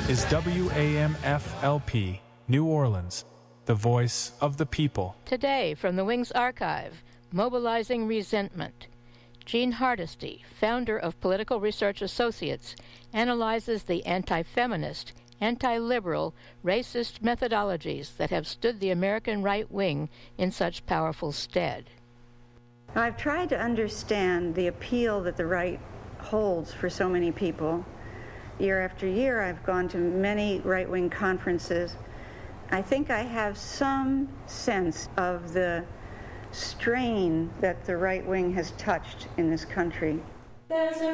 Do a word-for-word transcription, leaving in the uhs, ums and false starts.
is W A M F L P, New Orleans, the voice of the people. Today, from the Wings Archive, Mobilizing Resentment. Jean Hardesty, founder of Political Research Associates, analyzes the anti-feminist, anti-liberal, racist methodologies that have stood the American right wing in such powerful stead. I've tried to understand the appeal that the right holds for so many people. Year after year, I've gone to many right-wing conferences. I think I have some sense of the strain that the right wing has touched in this country. There's a